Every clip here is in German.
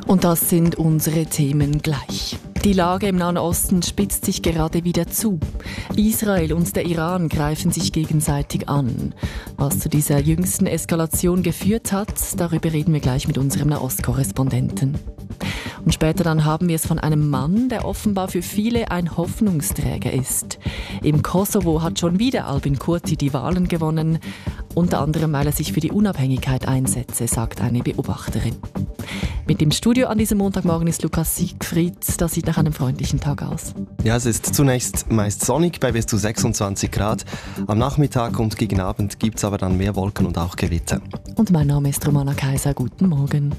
Und das sind unsere Themen gleich. Die Lage im Nahen Osten spitzt sich gerade wieder zu. Israel und der Iran greifen sich gegenseitig an. Was zu dieser jüngsten Eskalation geführt hat, darüber reden wir gleich mit unserem Nahostkorrespondenten. Und später dann haben wir es von einem Mann, der offenbar für viele ein Hoffnungsträger ist. Im Kosovo hat schon wieder Albin Kurti die Wahlen gewonnen, unter anderem, weil er sich für die Unabhängigkeit einsetze, sagt eine Beobachterin. Mit im Studio an diesem Montagmorgen ist Lukas Siegfried. Das sieht nach einem freundlichen Tag aus. Ja, es ist zunächst meist sonnig bei bis zu 26 Grad. Am Nachmittag und gegen Abend gibt es aber dann mehr Wolken und auch Gewitter. Und mein Name ist Romana Kaiser. Guten Morgen.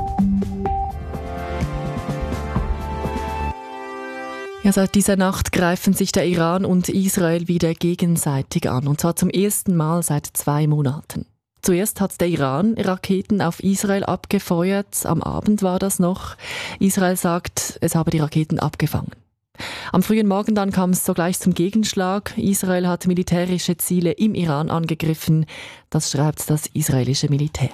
Ja, seit dieser Nacht greifen sich der Iran und Israel wieder gegenseitig an. Und zwar zum ersten Mal seit 2 Monaten. Zuerst hat der Iran Raketen auf Israel abgefeuert. Am Abend war das noch. Israel sagt, es habe die Raketen abgefangen. Am frühen Morgen dann kam es sogleich zum Gegenschlag. Israel hat militärische Ziele im Iran angegriffen. Das schreibt das israelische Militär.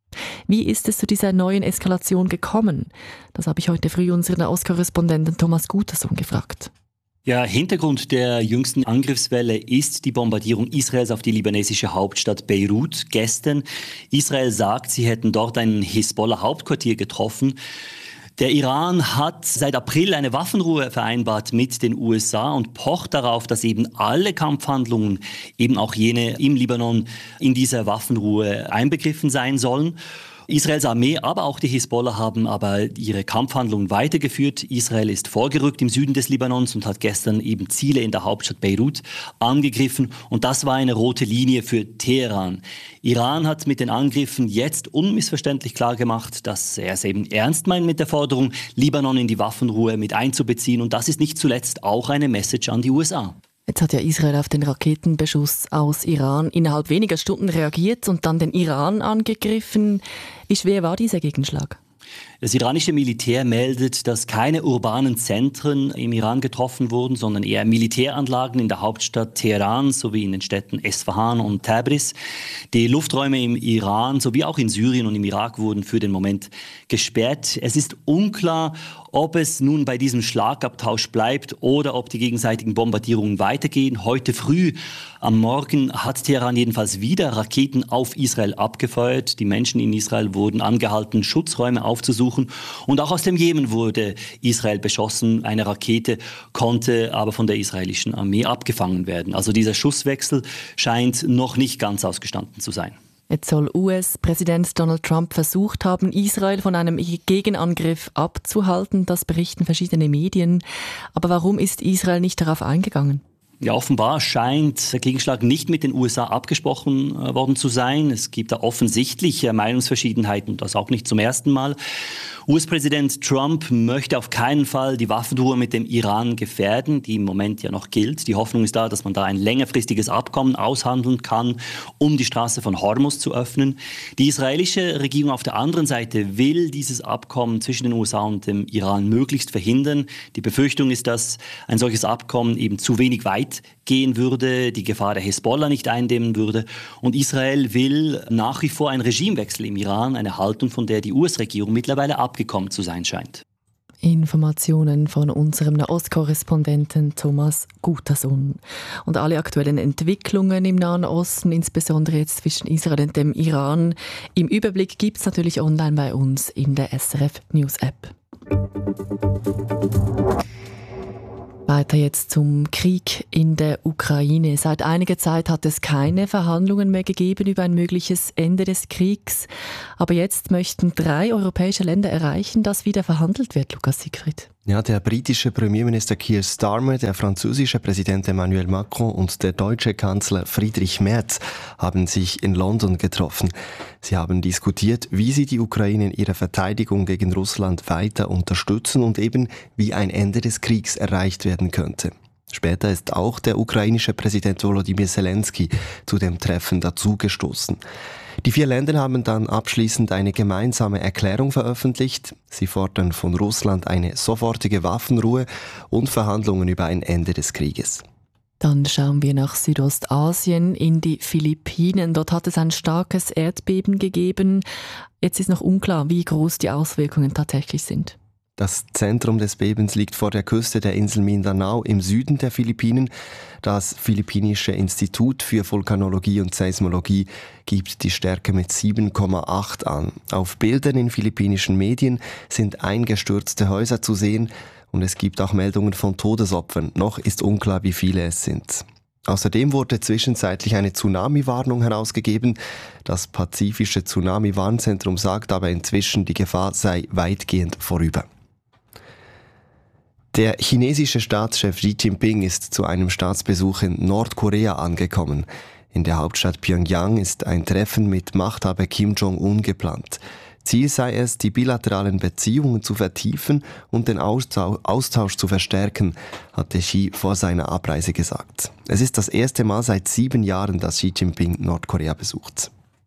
Wie ist es zu dieser neuen Eskalation gekommen? Das habe ich heute früh unseren Nahostkorrespondenten Thomas Gutersohn gefragt. Ja, Hintergrund der jüngsten Angriffswelle ist die Bombardierung Israels auf die libanesische Hauptstadt Beirut gestern. Israel sagt, sie hätten dort ein Hisbollah-Hauptquartier getroffen. Der Iran hat seit April eine Waffenruhe vereinbart mit den USA und pocht darauf, dass eben alle Kampfhandlungen, eben auch jene im Libanon, in dieser Waffenruhe einbegriffen sein sollen. Israels Armee, aber auch die Hisbollah haben aber ihre Kampfhandlungen weitergeführt. Israel ist vorgerückt im Süden des Libanons und hat gestern eben Ziele in der Hauptstadt Beirut angegriffen. Und das war eine rote Linie für Teheran. Iran hat mit den Angriffen jetzt unmissverständlich klargemacht, dass er es eben ernst meint mit der Forderung, Libanon in die Waffenruhe mit einzubeziehen. Und das ist nicht zuletzt auch eine Message an die USA. Jetzt hat ja Israel auf den Raketenbeschuss aus Iran innerhalb weniger Stunden reagiert und dann den Iran angegriffen. Wie schwer war dieser Gegenschlag? Das iranische Militär meldet, dass keine urbanen Zentren im Iran getroffen wurden, sondern eher Militäranlagen in der Hauptstadt Teheran sowie in den Städten Esfahan und Tabriz. Die Lufträume im Iran sowie auch in Syrien und im Irak wurden für den Moment gesperrt. Es ist unklar, ob es nun bei diesem Schlagabtausch bleibt oder ob die gegenseitigen Bombardierungen weitergehen. Heute früh am Morgen hat Teheran jedenfalls wieder Raketen auf Israel abgefeuert. Die Menschen in Israel wurden angehalten, Schutzräume aufzusuchen. Und auch aus dem Jemen wurde Israel beschossen. Eine Rakete konnte aber von der israelischen Armee abgefangen werden. Also dieser Schusswechsel scheint noch nicht ganz ausgestanden zu sein. Jetzt soll US-Präsident Donald Trump versucht haben, Israel von einem Gegenangriff abzuhalten. Das berichten verschiedene Medien. Aber warum ist Israel nicht darauf eingegangen? Ja, offenbar scheint der Gegenschlag nicht mit den USA abgesprochen worden zu sein. Es gibt da offensichtlich Meinungsverschiedenheiten, das auch nicht zum ersten Mal. US-Präsident Trump möchte auf keinen Fall die Waffenruhe mit dem Iran gefährden, die im Moment ja noch gilt. Die Hoffnung ist da, dass man da ein längerfristiges Abkommen aushandeln kann, um die Straße von Hormuz zu öffnen. Die israelische Regierung auf der anderen Seite will dieses Abkommen zwischen den USA und dem Iran möglichst verhindern. Die Befürchtung ist, dass ein solches Abkommen eben zu wenig weit gehen würde, die Gefahr der Hisbollah nicht eindämmen würde. Und Israel will nach wie vor einen Regimewechsel im Iran, eine Haltung, von der die US-Regierung mittlerweile abgekommen zu sein scheint. Informationen von unserem Nahostkorrespondenten Thomas Gutersohn. Und alle aktuellen Entwicklungen im Nahen Osten, insbesondere jetzt zwischen Israel und dem Iran, im Überblick gibt es natürlich online bei uns in der SRF News App. Weiter jetzt zum Krieg in der Ukraine. Seit einiger Zeit hat es keine Verhandlungen mehr gegeben über ein mögliches Ende des Kriegs. Aber jetzt möchten 3 europäische Länder erreichen, dass wieder verhandelt wird, Lukas Siegfried. Ja, der britische Premierminister Keir Starmer, der französische Präsident Emmanuel Macron und der deutsche Kanzler Friedrich Merz haben sich in London getroffen. Sie haben diskutiert, wie sie die Ukraine in ihrer Verteidigung gegen Russland weiter unterstützen und eben wie ein Ende des Kriegs erreicht werden könnte. Später ist auch der ukrainische Präsident Volodymyr Zelensky zu dem Treffen dazugestoßen. Die 4 Länder haben dann abschließend eine gemeinsame Erklärung veröffentlicht. Sie fordern von Russland eine sofortige Waffenruhe und Verhandlungen über ein Ende des Krieges. Dann schauen wir nach Südostasien, in die Philippinen. Dort hat es ein starkes Erdbeben gegeben. Jetzt ist noch unklar, wie groß die Auswirkungen tatsächlich sind. Das Zentrum des Bebens liegt vor der Küste der Insel Mindanao im Süden der Philippinen. Das Philippinische Institut für Vulkanologie und Seismologie gibt die Stärke mit 7,8 an. Auf Bildern in philippinischen Medien sind eingestürzte Häuser zu sehen und es gibt auch Meldungen von Todesopfern. Noch ist unklar, wie viele es sind. Außerdem wurde zwischenzeitlich eine Tsunami-Warnung herausgegeben. Das Pazifische Tsunami-Warnzentrum sagt aber inzwischen, die Gefahr sei weitgehend vorüber. Der chinesische Staatschef Xi Jinping ist zu einem Staatsbesuch in Nordkorea angekommen. In der Hauptstadt Pyongyang ist ein Treffen mit Machthaber Kim Jong-un geplant. Ziel sei es, die bilateralen Beziehungen zu vertiefen und den Austausch zu verstärken, hatte Xi vor seiner Abreise gesagt. Es ist das erste Mal seit 7 Jahren, dass Xi Jinping Nordkorea besucht.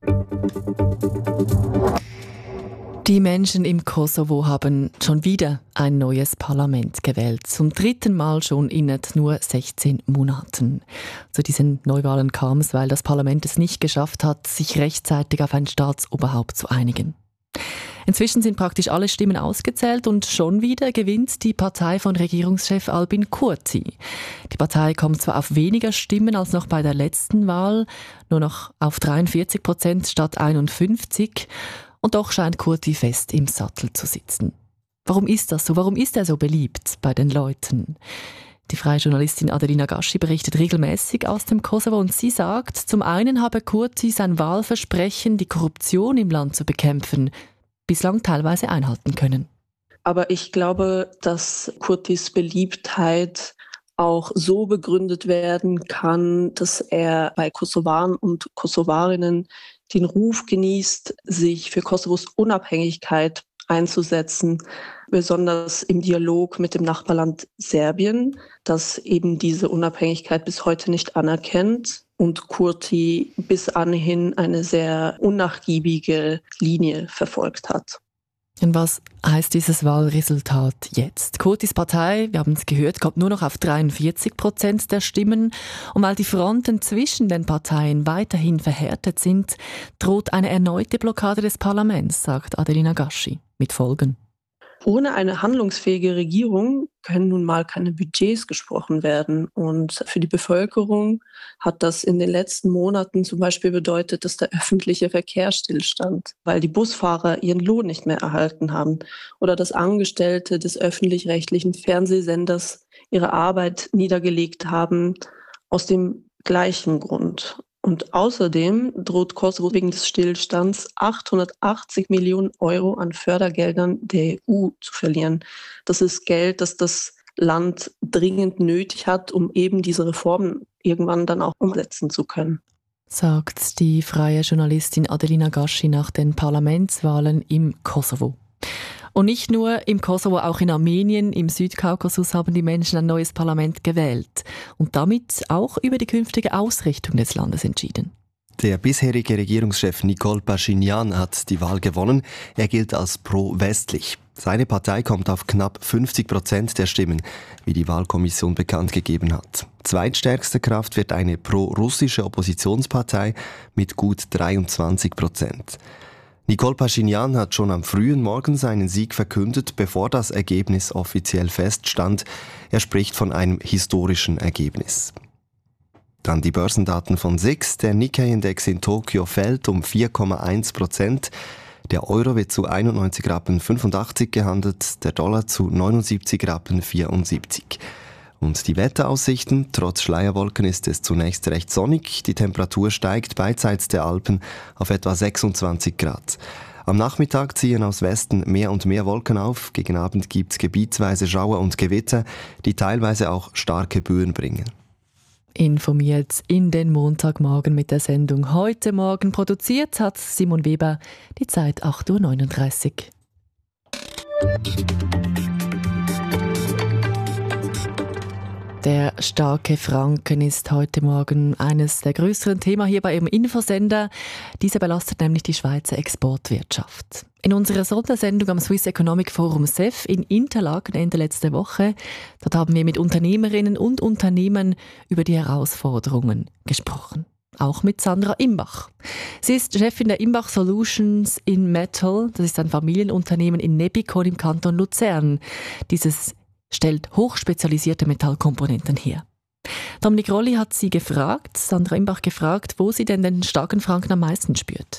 Die Menschen im Kosovo haben schon wieder ein neues Parlament gewählt. Zum 3. Mal schon innerhalb nur 16 Monaten. Zu diesen Neuwahlen kam es, weil das Parlament es nicht geschafft hat, sich rechtzeitig auf ein Staatsoberhaupt zu einigen. Inzwischen sind praktisch alle Stimmen ausgezählt und schon wieder gewinnt die Partei von Regierungschef Albin Kurti. Die Partei kommt zwar auf weniger Stimmen als noch bei der letzten Wahl, nur noch auf 43% statt 51%. Und doch scheint Kurti fest im Sattel zu sitzen. Warum ist das so? Warum ist er so beliebt bei den Leuten? Die freie Journalistin Adelina Gaschi berichtet regelmäßig aus dem Kosovo und sie sagt, zum einen habe Kurti sein Wahlversprechen, die Korruption im Land zu bekämpfen, bislang teilweise einhalten können. Aber ich glaube, dass Kurtis Beliebtheit auch so begründet werden kann, dass er bei Kosovaren und Kosovarinnen den Ruf genießt, sich für Kosovos Unabhängigkeit einzusetzen, besonders im Dialog mit dem Nachbarland Serbien, das eben diese Unabhängigkeit bis heute nicht anerkennt und Kurti bis anhin eine sehr unnachgiebige Linie verfolgt hat. Und was heißt dieses Wahlresultat jetzt? Kurtis Partei, wir haben es gehört, kommt nur noch auf 43% der Stimmen. Und weil die Fronten zwischen den Parteien weiterhin verhärtet sind, droht eine erneute Blockade des Parlaments, sagt Adelina Gaschi, mit Folgen. Ohne eine handlungsfähige Regierung können nun mal keine Budgets gesprochen werden. Und für die Bevölkerung hat das in den letzten Monaten zum Beispiel bedeutet, dass der öffentliche Verkehr stillstand, weil die Busfahrer ihren Lohn nicht mehr erhalten haben oder dass Angestellte des öffentlich-rechtlichen Fernsehsenders ihre Arbeit niedergelegt haben aus dem gleichen Grund. Und außerdem droht Kosovo wegen des Stillstands 880 Millionen Euro an Fördergeldern der EU zu verlieren. Das ist Geld, das das Land dringend nötig hat, um eben diese Reformen irgendwann dann auch umsetzen zu können. Sagt die freie Journalistin Adelina Gaschi nach den Parlamentswahlen im Kosovo. Und nicht nur im Kosovo, auch in Armenien, im Südkaukasus haben die Menschen ein neues Parlament gewählt und damit auch über die künftige Ausrichtung des Landes entschieden. Der bisherige Regierungschef Nikol Pashinyan hat die Wahl gewonnen. Er gilt als pro-westlich. Seine Partei kommt auf knapp 50% der Stimmen, wie die Wahlkommission bekannt gegeben hat. Zweitstärkste Kraft wird eine pro-russische Oppositionspartei mit gut 23%. Nikol Pashinyan hat schon am frühen Morgen seinen Sieg verkündet, bevor das Ergebnis offiziell feststand. Er spricht von einem historischen Ergebnis. Dann die Börsendaten von SIX. Der Nikkei-Index in Tokio fällt um 4,1%. Der Euro wird zu 91,85 Rappen gehandelt, der Dollar zu 79,74 Rappen. Und die Wetteraussichten: Trotz Schleierwolken ist es zunächst recht sonnig. Die Temperatur steigt beidseits der Alpen auf etwa 26 Grad. Am Nachmittag ziehen aus Westen mehr und mehr Wolken auf. Gegen Abend gibt es gebietsweise Schauer und Gewitter, die teilweise auch starke Böen bringen. Informiert in den Montagmorgen mit der Sendung «Heute Morgen». Produziert hat Simon Weber. Die Zeit 8.39 Uhr. Der starke Franken ist heute Morgen eines der größeren Themen hier bei Ihrem Infosender. Dieser belastet nämlich die Schweizer Exportwirtschaft. In unserer Sondersendung am Swiss Economic Forum SEF in Interlaken Ende letzte Woche, dort haben wir mit Unternehmerinnen und Unternehmern über die Herausforderungen gesprochen. Auch mit Sandra Imbach. Sie ist Chefin der Imbach Solutions in Metal. Das ist ein Familienunternehmen in Nebikon im Kanton Luzern. Dieses stellt hochspezialisierte Metallkomponenten her. Dominik Rolli hat Sandra Imbach gefragt, wo sie denn den starken Franken am meisten spürt.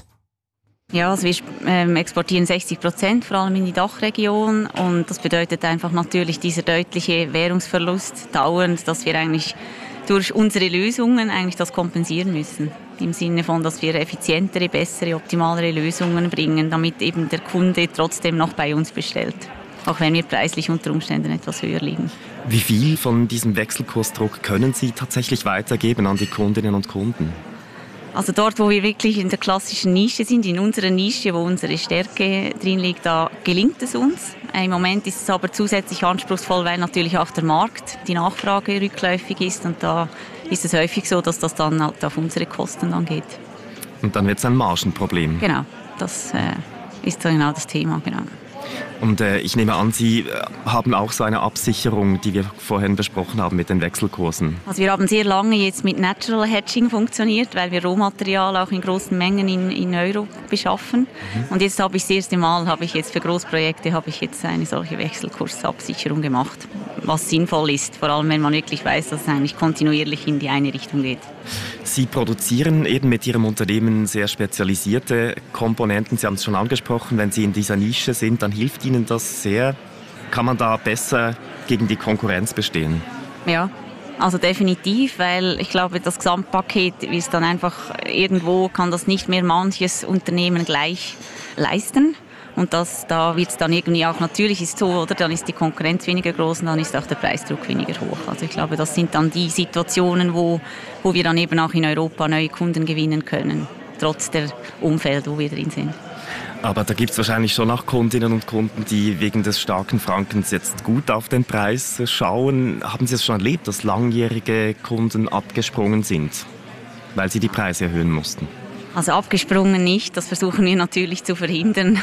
Ja, also wir exportieren 60%, vor allem in die Dachregion. Und das bedeutet einfach natürlich dieser deutliche Währungsverlust dauernd, dass wir eigentlich durch unsere Lösungen eigentlich das kompensieren müssen. Im Sinne von, dass wir effizientere, bessere, optimalere Lösungen bringen, damit eben der Kunde trotzdem noch bei uns bestellt. Auch wenn wir preislich unter Umständen etwas höher liegen. Wie viel von diesem Wechselkursdruck können Sie tatsächlich weitergeben an die Kundinnen und Kunden? Also dort, wo wir wirklich in der klassischen Nische sind, in unserer Nische, wo unsere Stärke drin liegt, da gelingt es uns. Im Moment ist es aber zusätzlich anspruchsvoll, weil natürlich auch der Markt, die Nachfrage rückläufig ist. Und da ist es häufig so, dass das dann halt auf unsere Kosten dann geht. Und dann wird es ein Margenproblem. Genau, das ist genau das Thema, genau. Und ich nehme an, Sie haben auch so eine Absicherung, die wir vorhin besprochen haben mit den Wechselkursen. Also wir haben sehr lange jetzt mit Natural Hedging funktioniert, weil wir Rohmaterial auch in großen Mengen in Euro beschaffen. Und jetzt habe ich das erste Mal, für Großprojekte eine solche Wechselkursabsicherung gemacht, was sinnvoll ist, vor allem wenn man wirklich weiß, dass es eigentlich kontinuierlich in die eine Richtung geht. Sie produzieren eben mit Ihrem Unternehmen sehr spezialisierte Komponenten. Sie haben es schon angesprochen, wenn Sie in dieser Nische sind, dann hilft Ihnen das sehr. Kann man da besser gegen die Konkurrenz bestehen? Ja, also definitiv, weil ich glaube, das Gesamtpaket ist dann einfach, irgendwo kann das nicht mehr manches Unternehmen gleich leisten. Und da wird es dann irgendwie auch, natürlich ist so, oder? Dann ist die Konkurrenz weniger groß und dann ist auch der Preisdruck weniger hoch. Also ich glaube, das sind dann die Situationen, wo wir dann eben auch in Europa neue Kunden gewinnen können, trotz der Umfeld, wo wir drin sind. Aber da gibt es wahrscheinlich schon auch Kundinnen und Kunden, die wegen des starken Frankens jetzt gut auf den Preis schauen. Haben Sie es schon erlebt, dass langjährige Kunden abgesprungen sind, weil sie die Preise erhöhen mussten? Also abgesprungen nicht, das versuchen wir natürlich zu verhindern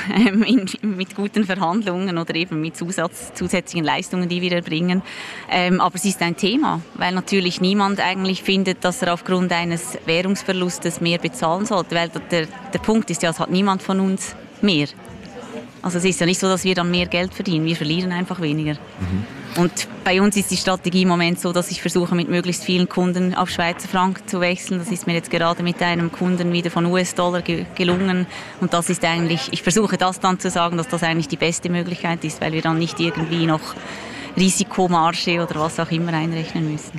mit guten Verhandlungen oder eben mit zusätzlichen Leistungen, die wir erbringen. Aber es ist ein Thema, weil natürlich niemand eigentlich findet, dass er aufgrund eines Währungsverlustes mehr bezahlen sollte. Weil der Punkt ist ja, es hat niemand von uns mehr. Also es ist ja nicht so, dass wir dann mehr Geld verdienen, wir verlieren einfach weniger. Und bei uns ist die Strategie im Moment so, dass ich versuche, mit möglichst vielen Kunden auf Schweizer Franken zu wechseln. Das ist mir jetzt gerade mit einem Kunden wieder von US-Dollar gelungen. Und das ist eigentlich, ich versuche das dann zu sagen, dass das eigentlich die beste Möglichkeit ist, weil wir dann nicht irgendwie noch Risikomarge oder was auch immer einrechnen müssen.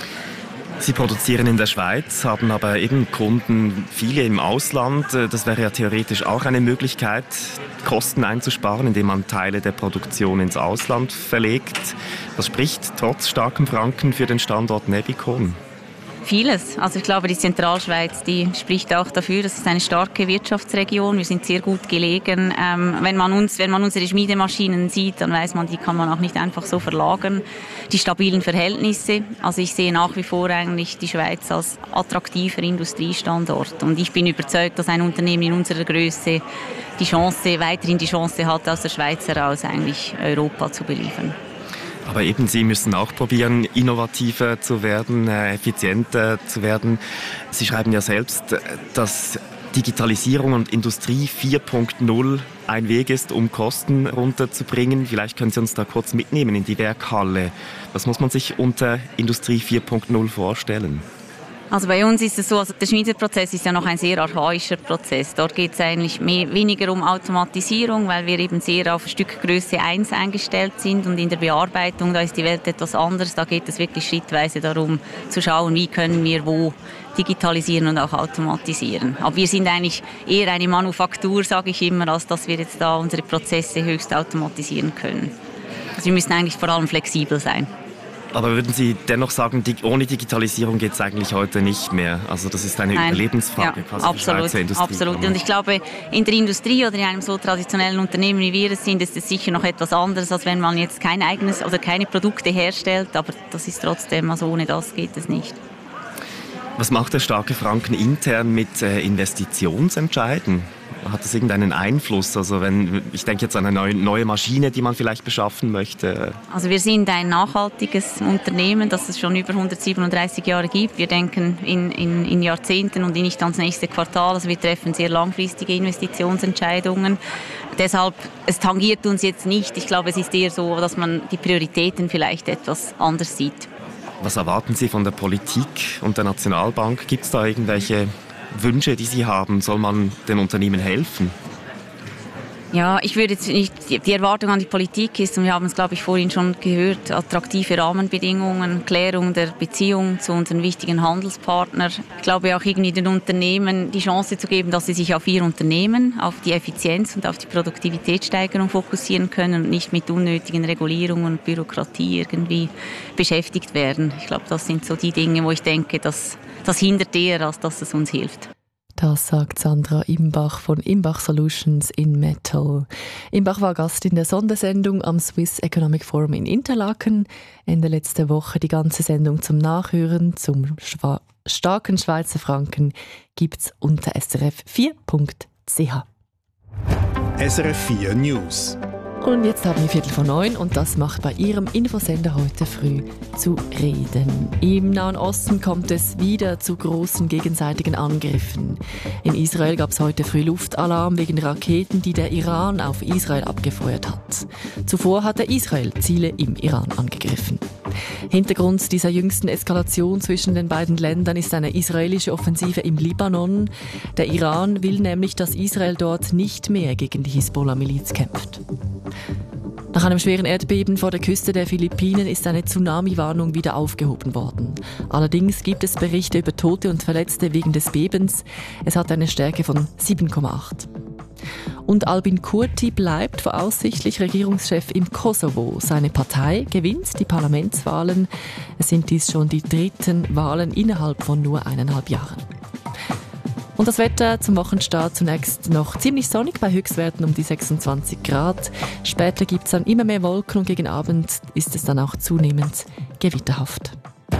Sie produzieren in der Schweiz, haben aber eben Kunden, viele im Ausland. Das wäre ja theoretisch auch eine Möglichkeit, Kosten einzusparen, indem man Teile der Produktion ins Ausland verlegt. Was spricht trotz starkem Franken für den Standort Nebikon? Vieles. Also ich glaube, die Zentralschweiz, die spricht auch dafür, das ist eine starke Wirtschaftsregion. Wir sind sehr gut gelegen. Wenn man unsere Schmiedemaschinen sieht, dann weiß man, die kann man auch nicht einfach so verlagern. Die stabilen Verhältnisse. Also ich sehe nach wie vor eigentlich die Schweiz als attraktiver Industriestandort. Und ich bin überzeugt, dass ein Unternehmen in unserer Größe weiterhin die Chance hat, aus der Schweiz heraus eigentlich Europa zu beliefern. Aber eben, Sie müssen auch probieren, innovativer zu werden, effizienter zu werden. Sie schreiben ja selbst, dass Digitalisierung und Industrie 4.0 ein Weg ist, um Kosten runterzubringen. Vielleicht können Sie uns da kurz mitnehmen in die Werkhalle. Was muss man sich unter Industrie 4.0 vorstellen? Also bei uns ist es so, also der Schmiedeprozess ist ja noch ein sehr archaischer Prozess. Dort geht es eigentlich weniger um Automatisierung, weil wir eben sehr auf Stückgröße 1 eingestellt sind und in der Bearbeitung, da ist die Welt etwas anders. Da geht es wirklich schrittweise darum zu schauen, wie können wir wo digitalisieren und auch automatisieren. Aber wir sind eigentlich eher eine Manufaktur, sage ich immer, als dass wir jetzt da unsere Prozesse höchst automatisieren können. Also wir müssen eigentlich vor allem flexibel sein. Aber würden Sie dennoch sagen, ohne Digitalisierung geht es eigentlich heute nicht mehr? Also das ist eine Überlebensfrage quasi für die Schweizer Industrie. Absolut. Und ich glaube, in der Industrie oder in einem so traditionellen Unternehmen wie wir es sind, ist es sicher noch etwas anderes, als wenn man jetzt kein eigenes oder keine Produkte herstellt. Aber das ist trotzdem, also ohne das geht es nicht. Was macht der starke Franken intern mit Investitionsentscheiden? Hat das irgendeinen Einfluss? Also ich denke jetzt an eine neue Maschine, die man vielleicht beschaffen möchte. Also wir sind ein nachhaltiges Unternehmen, das es schon über 137 Jahre gibt. Wir denken in Jahrzehnten und nicht ans nächste Quartal. Also wir treffen sehr langfristige Investitionsentscheidungen. Deshalb, es tangiert uns jetzt nicht. Ich glaube, es ist eher so, dass man die Prioritäten vielleicht etwas anders sieht. Was erwarten Sie von der Politik und der Nationalbank? Gibt es da irgendwelche Wünsche, die Sie haben? Soll man den Unternehmen helfen? Ja, ich würde jetzt nicht, die Erwartung an die Politik ist, und wir haben es, glaube ich, vorhin schon gehört, attraktive Rahmenbedingungen, Klärung der Beziehung zu unseren wichtigen Handelspartnern. Ich glaube auch irgendwie den Unternehmen die Chance zu geben, dass sie sich auf ihr Unternehmen, auf die Effizienz und auf die Produktivitätssteigerung fokussieren können und nicht mit unnötigen Regulierungen und Bürokratie irgendwie beschäftigt werden. Ich glaube, das sind so die Dinge, wo ich denke, das hindert eher, als dass es uns hilft. Das sagt Sandra Imbach von Imbach Solutions in Metal. Imbach war Gast in der Sondersendung am Swiss Economic Forum in Interlaken. Ende letzter Woche die ganze Sendung zum Nachhören zum starken Schweizer Franken gibt's unter srf4.ch. SRF 4 News. Und jetzt haben wir 8:45 und das macht bei Ihrem Infosender heute früh zu reden. Im Nahen Osten kommt es wieder zu großen gegenseitigen Angriffen. In Israel gab es heute früh Luftalarm wegen Raketen, die der Iran auf Israel abgefeuert hat. Zuvor hatte Israel Ziele im Iran angegriffen. Hintergrund dieser jüngsten Eskalation zwischen den beiden Ländern ist eine israelische Offensive im Libanon. Der Iran will nämlich, dass Israel dort nicht mehr gegen die Hisbollah-Miliz kämpft. Nach einem schweren Erdbeben vor der Küste der Philippinen ist eine Tsunami-Warnung wieder aufgehoben worden. Allerdings gibt es Berichte über Tote und Verletzte wegen des Bebens. Es hat eine Stärke von 7,8. Und Albin Kurti bleibt voraussichtlich Regierungschef im Kosovo. Seine Partei gewinnt die Parlamentswahlen. Es sind dies schon die dritten Wahlen innerhalb von nur 1,5 Jahren. Und das Wetter zum Wochenstart zunächst noch ziemlich sonnig bei Höchstwerten um die 26 Grad. Später gibt es dann immer mehr Wolken und gegen Abend ist es dann auch zunehmend gewitterhaft.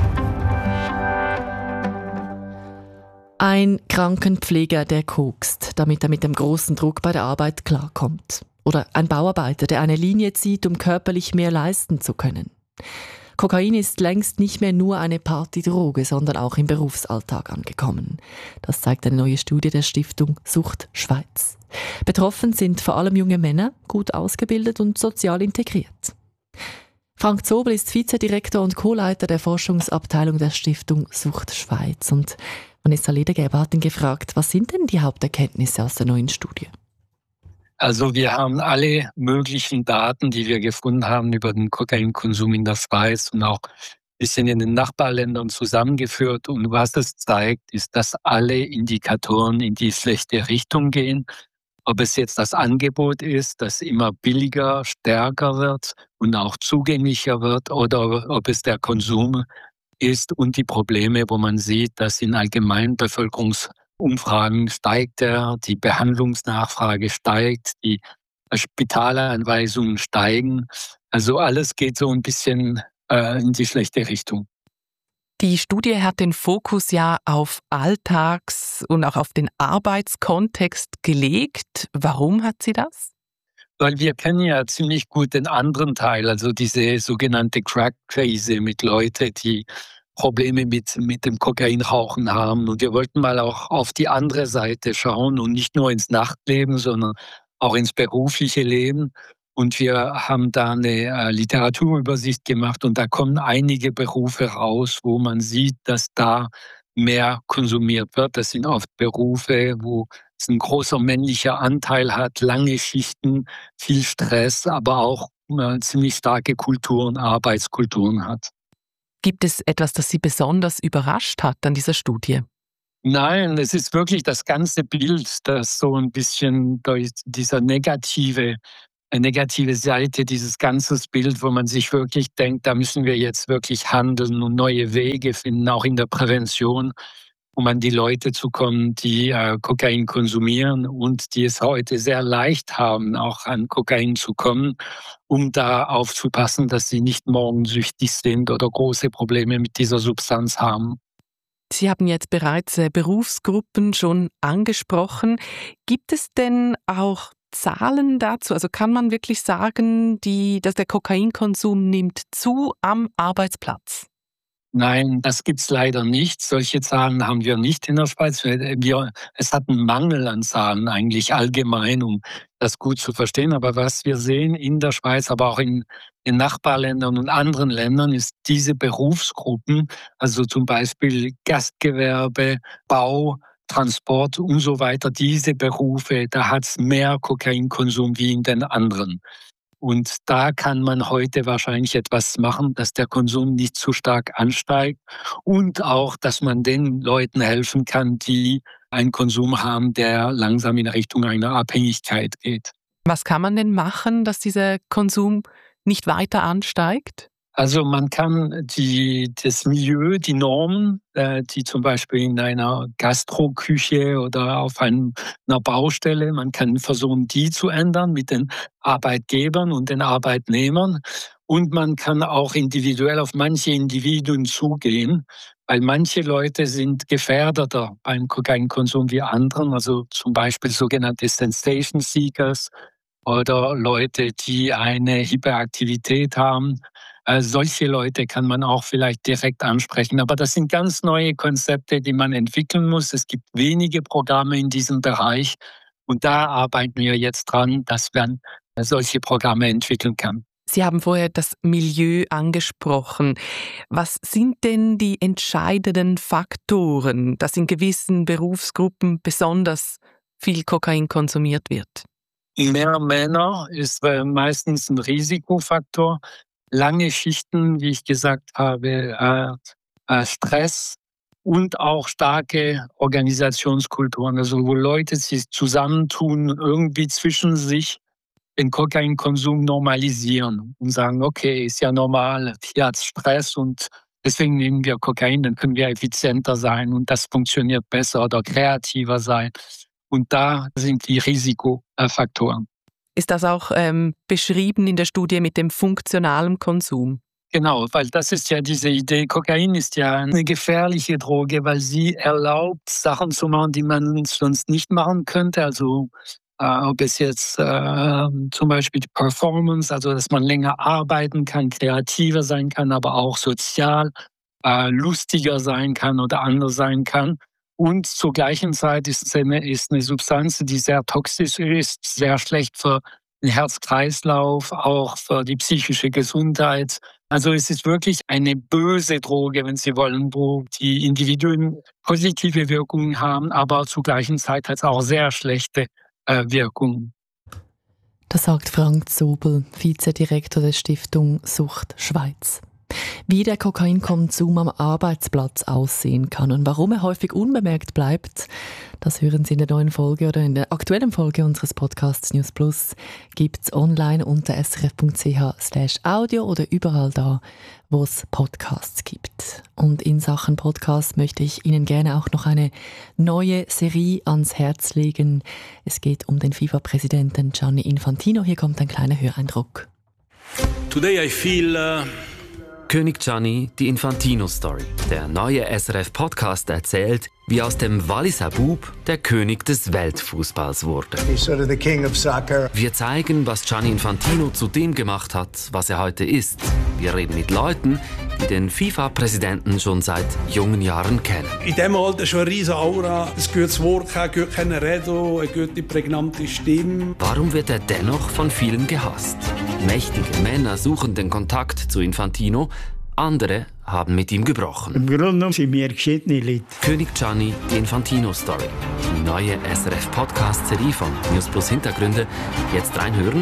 Ein Krankenpfleger, der kokst, damit er mit dem großen Druck bei der Arbeit klarkommt. Oder ein Bauarbeiter, der eine Linie zieht, um körperlich mehr leisten zu können. Kokain ist längst nicht mehr nur eine Partydroge, sondern auch im Berufsalltag angekommen. Das zeigt eine neue Studie der Stiftung Sucht Schweiz. Betroffen sind vor allem junge Männer, gut ausgebildet und sozial integriert. Frank Zobel ist Vizedirektor und Co-Leiter der Forschungsabteilung der Stiftung Sucht Schweiz. Und Vanessa Ledergeber hat ihn gefragt, was sind denn die Haupterkenntnisse aus der neuen Studie? Also wir haben alle möglichen Daten, die wir gefunden haben über den Kokainkonsum in der Schweiz und auch ein bisschen in den Nachbarländern zusammengeführt. Und was es zeigt, ist, dass alle Indikatoren in die schlechte Richtung gehen. Ob es jetzt das Angebot ist, das immer billiger, stärker wird und auch zugänglicher wird, oder ob es der Konsum ist und die Probleme, wo man sieht, dass in allgemeinen Bevölkerungsumfragen steigt die Behandlungsnachfrage steigt, die Spitalanweisungen steigen. Also alles geht so ein bisschen in die schlechte Richtung. Die Studie hat den Fokus ja auf Alltags- und auch auf den Arbeitskontext gelegt. Warum hat sie das? Weil wir kennen ja ziemlich gut den anderen Teil, also diese sogenannte Crack-Krise mit Leuten, die Probleme mit dem Kokainrauchen haben. Und wir wollten mal auch auf die andere Seite schauen und nicht nur ins Nachtleben, sondern auch ins berufliche Leben. Und wir haben da eine Literaturübersicht gemacht und da kommen einige Berufe raus, wo man sieht, dass da mehr konsumiert wird. Das sind oft Berufe, wo es ein großer männlicher Anteil hat, lange Schichten, viel Stress, aber auch ziemlich starke Kulturen, Arbeitskulturen hat. Gibt es etwas, das Sie besonders überrascht hat an dieser Studie? Nein, es ist wirklich das ganze Bild, das so ein bisschen durch dieser negative negative Seite dieses ganzen Bild, wo man sich wirklich denkt, da müssen wir jetzt wirklich handeln und neue Wege finden, auch in der Prävention, um an die Leute zu kommen, die Kokain konsumieren und die es heute sehr leicht haben, auch an Kokain zu kommen, um da aufzupassen, dass sie nicht morgen süchtig sind oder große Probleme mit dieser Substanz haben. Sie haben jetzt bereits Berufsgruppen schon angesprochen. Gibt es denn auch Zahlen dazu? Also kann man wirklich sagen, dass der Kokainkonsum nimmt zu am Arbeitsplatz? Nein, das gibt's leider nicht. Solche Zahlen haben wir nicht in der Schweiz. Es hat einen Mangel an Zahlen eigentlich allgemein, um das gut zu verstehen. Aber was wir sehen in der Schweiz, aber auch in den Nachbarländern und anderen Ländern, ist diese Berufsgruppen, also zum Beispiel Gastgewerbe, Bau, Transport und so weiter, diese Berufe, da hat's mehr Kokainkonsum wie in den anderen. Und da kann man heute wahrscheinlich etwas machen, dass der Konsum nicht zu stark ansteigt und auch, dass man den Leuten helfen kann, die einen Konsum haben, der langsam in Richtung einer Abhängigkeit geht. Was kann man denn machen, dass dieser Konsum nicht weiter ansteigt? Also man kann das Milieu, die Normen, die zum Beispiel in einer Gastroküche oder auf einer Baustelle, man kann versuchen, die zu ändern mit den Arbeitgebern und den Arbeitnehmern. Und man kann auch individuell auf manche Individuen zugehen, weil manche Leute sind gefährdeter beim Kokainkonsum wie anderen, also zum Beispiel sogenannte Sensation Seekers oder Leute, die eine Hyperaktivität haben. Solche Leute kann man auch vielleicht direkt ansprechen. Aber das sind ganz neue Konzepte, die man entwickeln muss. Es gibt wenige Programme in diesem Bereich. Und da arbeiten wir jetzt dran, dass man solche Programme entwickeln kann. Sie haben vorher das Milieu angesprochen. Was sind denn die entscheidenden Faktoren, dass in gewissen Berufsgruppen besonders viel Kokain konsumiert wird? Mehr Männer ist meistens ein Risikofaktor. Lange Schichten, wie ich gesagt habe, Stress und auch starke Organisationskulturen, also wo Leute sich zusammentun, irgendwie zwischen sich den Kokainkonsum normalisieren und sagen, okay, ist ja normal, hier hat es Stress und deswegen nehmen wir Kokain, dann können wir effizienter sein und das funktioniert besser oder kreativer sein. Und da sind die Risikofaktoren. Ist das auch beschrieben in der Studie mit dem funktionalen Konsum? Genau, weil das ist ja diese Idee. Kokain ist ja eine gefährliche Droge, weil sie erlaubt, Sachen zu machen, die man sonst nicht machen könnte. Also ob es jetzt zum Beispiel die Performance, also dass man länger arbeiten kann, kreativer sein kann, aber auch sozial lustiger sein kann oder anders sein kann. Und zur gleichen Zeit ist eine Substanz, die sehr toxisch ist, sehr schlecht für den Herz-Kreislauf, auch für die psychische Gesundheit. Also es ist wirklich eine böse Droge, wenn Sie wollen, wo die Individuen positive Wirkungen haben, aber zur gleichen Zeit hat es auch sehr schlechte Wirkungen. Das sagt Frank Zobel, Vizedirektor der Stiftung Sucht Schweiz. Wie der Kokainkonsum am Arbeitsplatz aussehen kann und warum er häufig unbemerkt bleibt, das hören Sie in der neuen Folge oder in der aktuellen Folge unseres Podcasts News Plus. Gibt's online unter srf.ch/audio oder überall da, wo es Podcasts gibt. Und in Sachen Podcast möchte ich Ihnen gerne auch noch eine neue Serie ans Herz legen. Es geht um den FIFA-Präsidenten Gianni Infantino. Hier kommt ein kleiner Höreindruck. Today I feel König Gianni, die Infantino-Story. Der neue SRF-Podcast erzählt, wie aus dem Walliser Bub der König des Weltfußballs wurde. He's sort of the king of soccer. Wir zeigen, was Gianni Infantino zu dem gemacht hat, was er heute ist. Wir reden mit Leuten, die den FIFA-Präsidenten schon seit jungen Jahren kennen. In diesem Alter schon eine riesige Aura, ein gutes Wort, ein gutes Reden, eine gute, prägnante Stimme. Warum wird er dennoch von vielen gehasst? Mächtige Männer suchen den Kontakt zu Infantino, andere haben mit ihm gebrochen. Im Grunde genommen sind wir geschiedene Leute. König Gianni, die Infantino-Story. Die neue SRF-Podcast-Serie von News Plus Hintergründe. Jetzt reinhören,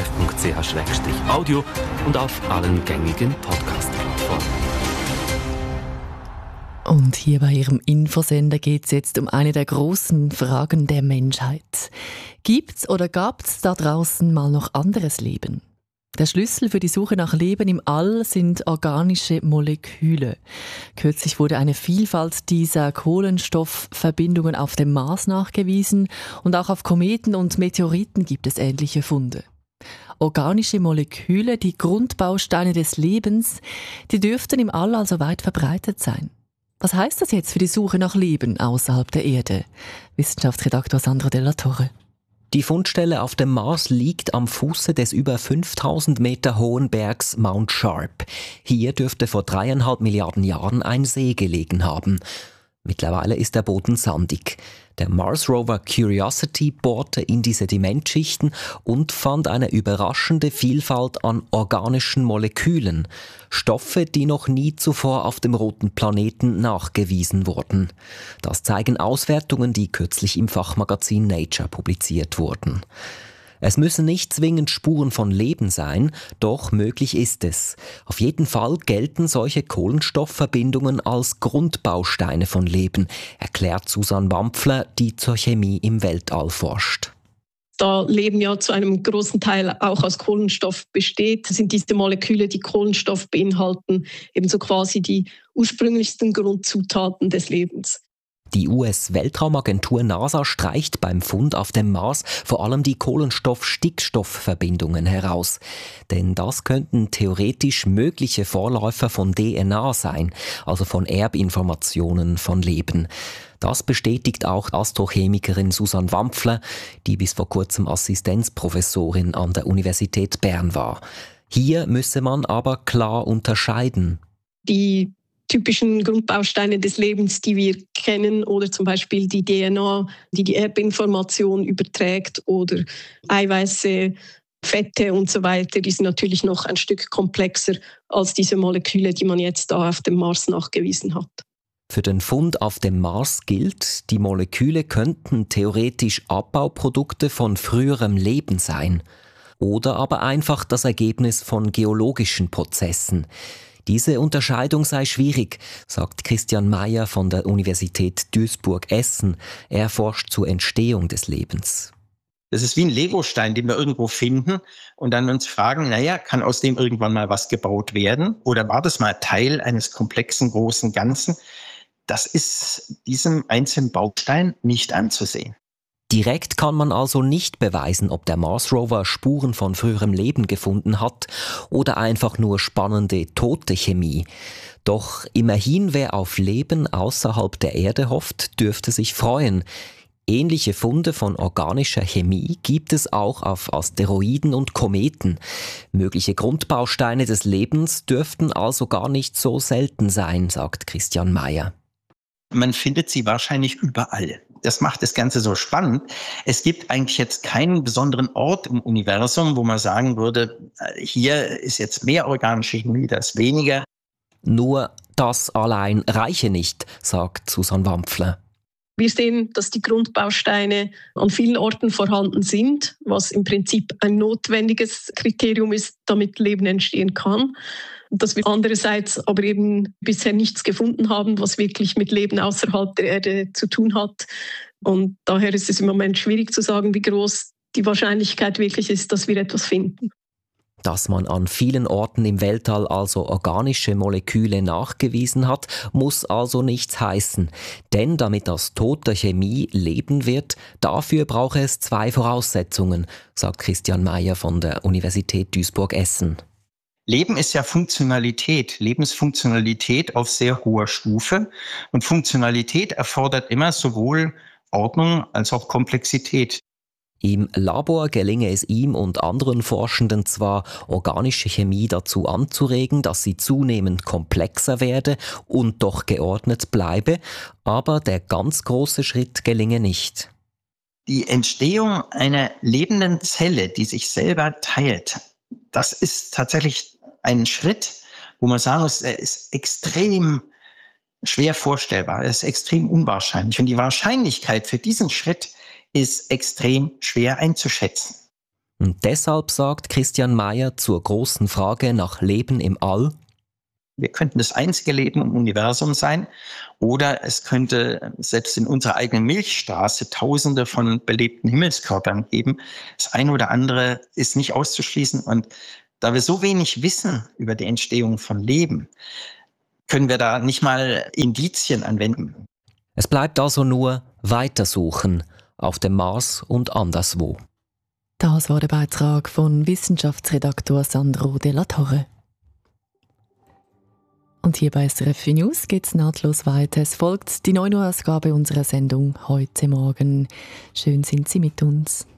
srf.ch/audio und auf allen gängigen Podcast-Plattformen. Und hier bei Ihrem Infosender geht es jetzt um eine der großen Fragen der Menschheit. Gibt's oder gab's da draußen mal noch anderes Leben? Der Schlüssel für die Suche nach Leben im All sind organische Moleküle. Kürzlich wurde eine Vielfalt dieser Kohlenstoffverbindungen auf dem Mars nachgewiesen und auch auf Kometen und Meteoriten gibt es ähnliche Funde. Organische Moleküle, die Grundbausteine des Lebens, die dürften im All also weit verbreitet sein. Was heißt das jetzt für die Suche nach Leben außerhalb der Erde? Wissenschaftsredaktor Sandro Della Torre. Die Fundstelle auf dem Mars liegt am Fuße des über 5000 Meter hohen Bergs Mount Sharp. Hier dürfte vor 3,5 Milliarden Jahren ein See gelegen haben. Mittlerweile ist der Boden sandig. Der Mars Rover Curiosity bohrte in die Sedimentschichten und fand eine überraschende Vielfalt an organischen Molekülen. Stoffe, die noch nie zuvor auf dem roten Planeten nachgewiesen wurden. Das zeigen Auswertungen, die kürzlich im Fachmagazin Nature publiziert wurden. Es müssen nicht zwingend Spuren von Leben sein, doch möglich ist es. Auf jeden Fall gelten solche Kohlenstoffverbindungen als Grundbausteine von Leben, erklärt Susanne Wampfler, die zur Chemie im Weltall forscht. Da Leben ja zu einem großen Teil auch aus Kohlenstoff besteht, sind diese Moleküle, die Kohlenstoff beinhalten, ebenso quasi die ursprünglichsten Grundzutaten des Lebens. Die US-Weltraumagentur NASA streicht beim Fund auf dem Mars vor allem die Kohlenstoff-Stickstoff-Verbindungen heraus. Denn das könnten theoretisch mögliche Vorläufer von DNA sein, also von Erbinformationen von Leben. Das bestätigt auch Astrochemikerin Susanne Wampfler, die bis vor kurzem Assistenzprofessorin an der Universität Bern war. Hier müsse man aber klar unterscheiden. Die typischen Grundbausteine des Lebens, die wir kennen, oder zum Beispiel die DNA, die die Erbinformation überträgt, oder Eiweiße, Fette und so weiter, die sind natürlich noch ein Stück komplexer als diese Moleküle, die man jetzt da auf dem Mars nachgewiesen hat. Für den Fund auf dem Mars gilt, die Moleküle könnten theoretisch Abbauprodukte von früherem Leben sein oder aber einfach das Ergebnis von geologischen Prozessen. Diese Unterscheidung sei schwierig, sagt Christian Mayer von der Universität Duisburg-Essen. Er forscht zur Entstehung des Lebens. Das ist wie ein Legostein, den wir irgendwo finden und dann uns fragen, kann aus dem irgendwann mal was gebaut werden? Oder war das mal Teil eines komplexen, großen Ganzen? Das ist diesem einzelnen Baustein nicht anzusehen. Direkt kann man also nicht beweisen, ob der Mars Rover Spuren von früherem Leben gefunden hat oder einfach nur spannende tote Chemie. Doch immerhin, wer auf Leben außerhalb der Erde hofft, dürfte sich freuen. Ähnliche Funde von organischer Chemie gibt es auch auf Asteroiden und Kometen. Mögliche Grundbausteine des Lebens dürften also gar nicht so selten sein, sagt Christian Mayer. Man findet sie wahrscheinlich überall. Das macht das Ganze so spannend. Es gibt eigentlich jetzt keinen besonderen Ort im Universum, wo man sagen würde, hier ist jetzt mehr organische Chemie, das weniger. Nur das allein reiche nicht, sagt Susanne Wampfler. Wir sehen, dass die Grundbausteine an vielen Orten vorhanden sind, was im Prinzip ein notwendiges Kriterium ist, damit Leben entstehen kann. Dass wir andererseits aber eben bisher nichts gefunden haben, was wirklich mit Leben außerhalb der Erde zu tun hat. Und daher ist es im Moment schwierig zu sagen, wie groß die Wahrscheinlichkeit wirklich ist, dass wir etwas finden. Dass man an vielen Orten im Weltall also organische Moleküle nachgewiesen hat, muss also nichts heißen. Denn damit aus toter Chemie Leben wird, dafür brauche es 2 Voraussetzungen, sagt Christian Mayer von der Universität Duisburg-Essen. Leben ist ja Funktionalität, Lebensfunktionalität auf sehr hoher Stufe. Und Funktionalität erfordert immer sowohl Ordnung als auch Komplexität. Im Labor gelinge es ihm und anderen Forschenden zwar, organische Chemie dazu anzuregen, dass sie zunehmend komplexer werde und doch geordnet bleibe, aber der ganz große Schritt gelinge nicht. Die Entstehung einer lebenden Zelle, die sich selber teilt, das ist tatsächlich ein Schritt, wo man sagen muss, er ist extrem schwer vorstellbar, er ist extrem unwahrscheinlich. Und die Wahrscheinlichkeit für diesen Schritt ist extrem schwer einzuschätzen. Und deshalb sagt Christian Mayer zur großen Frage nach Leben im All: Wir könnten das einzige Leben im Universum sein oder es könnte selbst in unserer eigenen Milchstraße Tausende von belebten Himmelskörpern geben. Das eine oder andere ist nicht auszuschließen und da wir so wenig wissen über die Entstehung von Leben, können wir da nicht mal Indizien anwenden. Es bleibt also nur weitersuchen auf dem Mars und anderswo. Das war der Beitrag von Wissenschaftsredaktor Sandro de la Torre. Und hier bei SRF News geht es nahtlos weiter. Es folgt die 9 Uhr Ausgabe unserer Sendung heute Morgen. Schön sind Sie mit uns.